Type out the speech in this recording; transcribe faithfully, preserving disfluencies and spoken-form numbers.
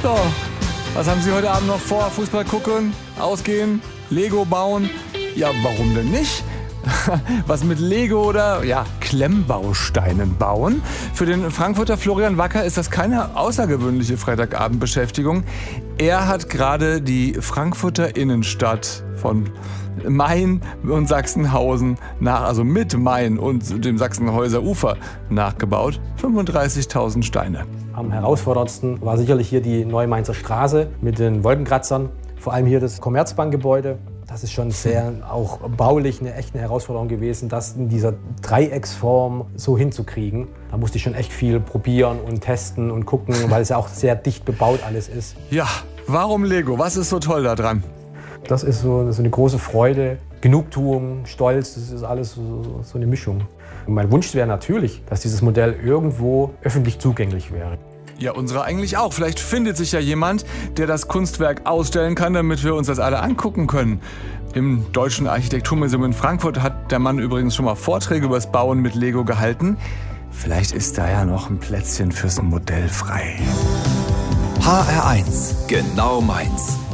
So, was haben Sie heute Abend noch vor? Fußball gucken, ausgehen, Lego bauen? Ja, warum denn nicht? Was mit Lego oder ja, Klemmbausteinen bauen. Für den Frankfurter Florian Wacker ist das keine außergewöhnliche Freitagabendbeschäftigung. Er hat gerade die Frankfurter Innenstadt von Main und Sachsenhausen nach, also mit Main und dem Sachsenhäuser Ufer nachgebaut. fünfunddreißigtausend Steine. Am herausforderndsten war sicherlich hier die Neue-Mainzer Straße mit den Wolkenkratzern. Vor allem hier das Commerzbankgebäude. Das ist schon sehr, auch baulich, eine echte Herausforderung gewesen, das in dieser Dreiecksform so hinzukriegen. Da musste ich schon echt viel probieren und testen und gucken, weil es ja auch sehr dicht bebaut alles ist. Ja, warum Lego? Was ist so toll daran? Das ist so, so eine große Freude, Genugtuung, Stolz, das ist alles so, so eine Mischung. Und mein Wunsch wäre natürlich, dass dieses Modell irgendwo öffentlich zugänglich wäre. Ja, unsere eigentlich auch. Vielleicht findet sich ja jemand, der das Kunstwerk ausstellen kann, damit wir uns das alle angucken können. Im Deutschen Architekturmuseum in Frankfurt hat der Mann übrigens schon mal Vorträge über das Bauen mit Lego gehalten. Vielleicht ist da ja noch ein Plätzchen fürs Modell frei. H R eins, genau meins.